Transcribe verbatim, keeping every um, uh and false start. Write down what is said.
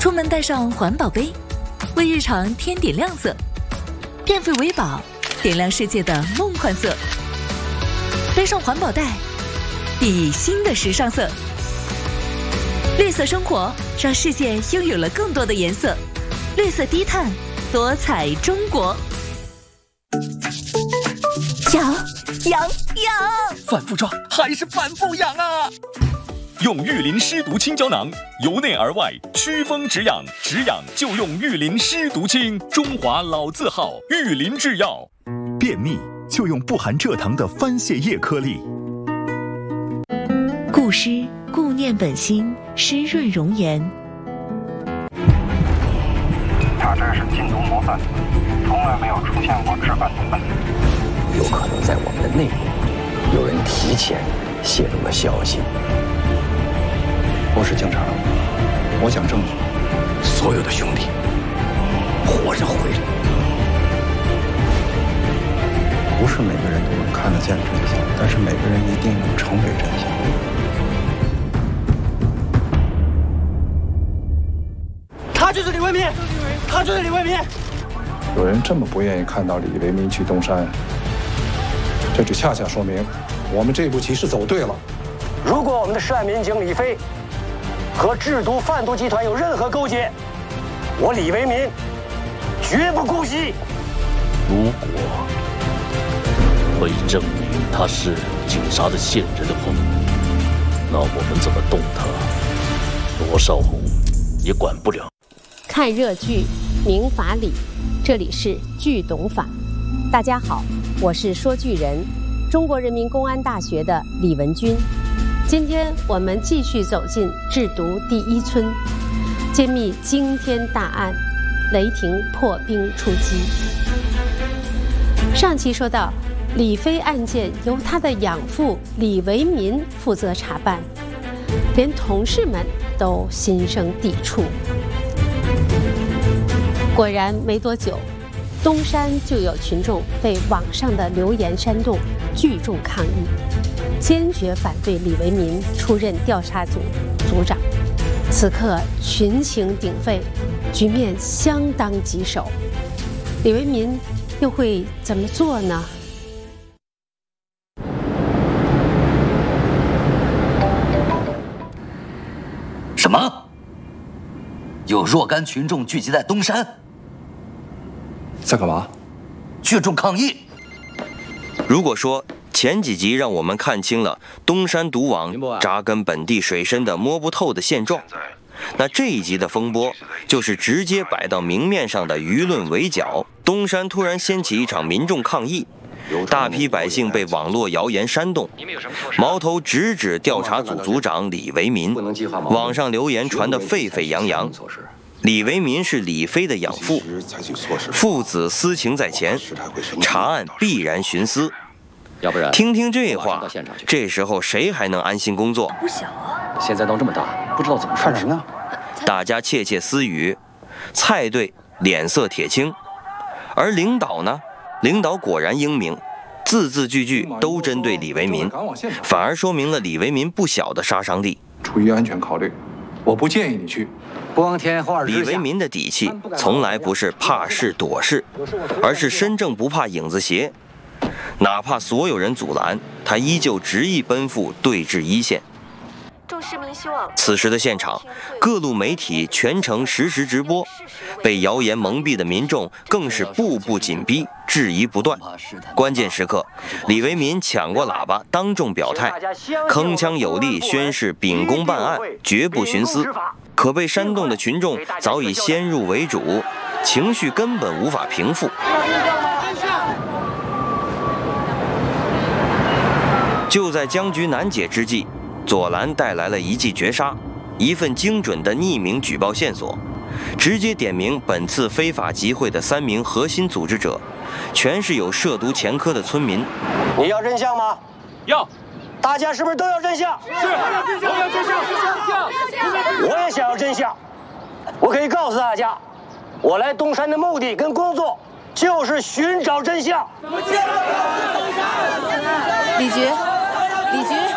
出门带上环保杯，为日常添点亮色。变废为宝，点亮世界的梦幻色。背上环保袋，熠熠新的时尚色。绿色生活，让世界拥有了更多的颜色。绿色低碳，多彩中国。痒痒痒！ 反复抓还是反复痒啊！用玉林湿毒清胶囊，由内而外祛风止痒，止痒就用玉林湿毒清，中华老字号玉林制药。 便秘就用不含蔗糖的番泻叶颗粒。 固湿固念本心，湿润容颜。 他这是禁毒模范，从来没有出现过置办毒贩。 有可能在我们的内部有人提前泄露了消息。 我是警察，我讲证据。 所有的兄弟活着回来。 不是每个人都能看得见真相，但是每个人一定能成为真相。 他就是李为民，他就是李为民。 有人这么不愿意看到李为民去东山，这就恰恰说明我们这步棋是走对了。 如果我们的涉案民警李飞和制毒贩毒集团有任何勾结，我李为民绝不姑息。 如果可以证明他是警察的线人的话，那我们怎么动他，罗少红也管不了。 看热剧，明法理，这里是剧懂法。大家好，我是说剧人，中国人民公安大学的李文军。今天我们继续走进制毒第一村，揭秘惊天大案，雷霆破冰出击。上期说到，李飞案件由他的养父李为民负责查办，连同事们都心生抵触。果然没多久，东山就有群众被网上的流言煽动，聚众抗议，坚决反对李为民出任调查组组长。此刻群情鼎沸，局面相当棘手。李为民又会怎么做呢？ 什么？有若干群众聚集在东山， 在干嘛？ 聚众抗议。 如果说前几集让我们看清了东山毒网扎根本地水深的摸不透的现状，那这一集的风波就是直接摆到明面上的舆论围剿。东山突然掀起一场民众抗议，大批百姓被网络谣言煽动，矛头直指调查组组长李为民。网上留言传得沸沸扬扬，李为民是李飞的养父，父子私情在前，查案必然徇私。 要不然， 听听这话，这时候谁还能安心工作？ 不小啊！ 现在闹这么大，不知道怎么看人呢？ 大家窃窃私语，蔡队脸色铁青，而领导呢？领导果然英明，字字句句都针对李为民，反而说明了李为民不小的杀伤力。 出于安全考虑，我不建议你去。 光天化日之下， 李为民的底气从来不是怕事躲事，而是身正不怕影子斜。哪怕所有人阻拦，他依旧执意奔赴对峙一线。 众市民希望此时的现场，各路媒体全程实时直播，被谣言蒙蔽的民众更是步步紧逼，质疑不断。关键时刻，李为民抢过喇叭，当众表态，铿锵有力宣示秉公办案，绝不徇私。可被煽动的群众早已先入为主，情绪根本无法平复。就在僵局难解之际，左蓝带来了一记绝杀，一份精准的匿名举报线索，直接点名本次非法集会的三名核心组织者，全是有涉毒前科的村民。 你要真相吗？ 要。 大家是不是都要真相？ 是，要真相，要真相， 我也想要真相。我可以告诉大家，我来东山的目的跟工作就是寻找真相。 李局，李局。